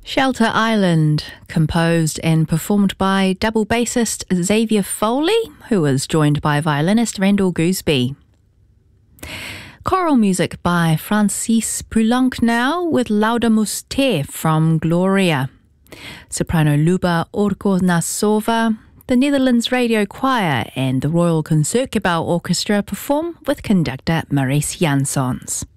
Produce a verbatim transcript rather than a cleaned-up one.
Shelter Island, composed and performed by double bassist Xavier Foley, who was joined by violinist Randall Gooseby. Choral music by Francis Poulenc now, with Laudamus Te from Gloria. Soprano Luba Orkonasova, the Netherlands Radio Choir and the Royal Concertgebouw Orchestra perform with conductor Maurice Jansons.